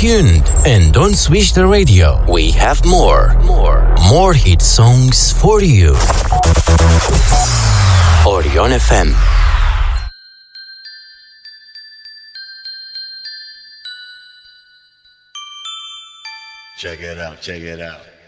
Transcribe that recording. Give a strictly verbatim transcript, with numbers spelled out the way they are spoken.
tuned and don't switch the radio. We have more, more, more hit songs for you. Orion F M. Check it out, check it out.